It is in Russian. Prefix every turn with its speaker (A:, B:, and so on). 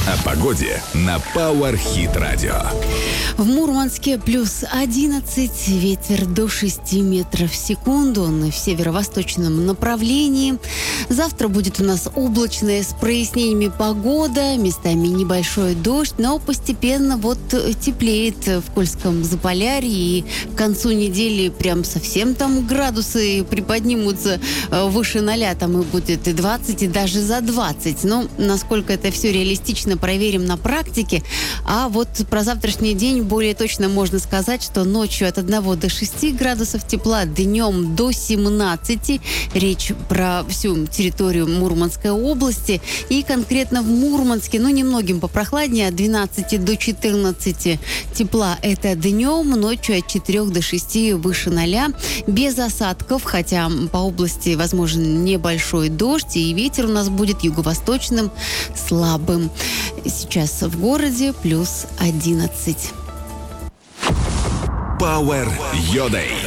A: О погоде на Power Hit Radio.
B: В Мурманске плюс 11, ветер до 6 метров в секунду в северо-восточном направлении. Завтра будет у нас облачная с прояснениями погода, местами небольшой дождь, но постепенно теплеет в Кольском Заполярье, и к концу недели прям совсем там градусы приподнимутся выше 0, там и будет и 20, и даже за 20. Но насколько это все реалистично, проверим на практике. А вот про завтрашний день более точно можно сказать, что ночью от 1 до 6 градусов тепла, днем до 17. Речь про всю территорию Мурманской области. И конкретно в Мурманске, немногим попрохладнее, от 12 до 14 тепла это днем, ночью от 4 до 6 выше 0. Без осадков, хотя по области возможен небольшой дождь, и ветер у нас будет юго-восточным, слабым. Сейчас в городе плюс 11.
A: Power Your Day.